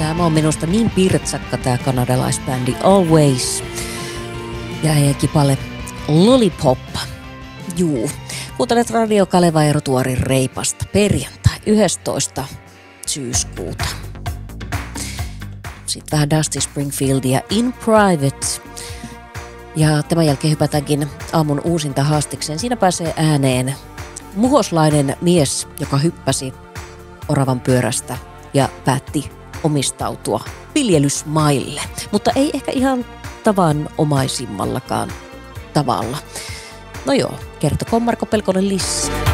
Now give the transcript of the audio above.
Tämä on minusta niin pirtsakka tää kanadalaisbändi Always. Ja heidän kipale Lollipop. Juu. Kuuntelet Radio Kaleva ja Rotuarin reipasta perjantai 11. syyskuuta. Sitten vähän Dusty Springfieldia In Private. Ja tämän jälkeen hypätäänkin aamun uusinta haastikseen. Siinä pääsee ääneen muhoslainen mies, joka hyppäsi oravan pyörästä ja päätti omistautua viljelysmaille. Mutta ei ehkä ihan tavanomaisimmallakaan tavalla. No joo, kertokoon Marko Pelkonen lisää.